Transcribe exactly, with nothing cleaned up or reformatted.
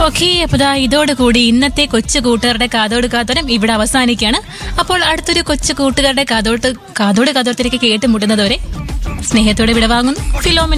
Okay, അപ്പൊ ദാ ഇതോടുകൂടി ഇന്നത്തെ കൊച്ചു കൂട്ടുകാരുടെ കാതോട് കാതോരം ഇവിടെ അവസാനിക്കുകയാണ്. അപ്പോൾ അടുത്തൊരു കൊച്ചു കൂട്ടുകാരുടെ കാതോട്ട് കാതോട് കാതോരത്തിലേക്ക് കേട്ടുമുട്ടുന്നതുവരെ സ്നേഹത്തോടെ വിടവാങ്ങുന്നു ഫിലോമിന.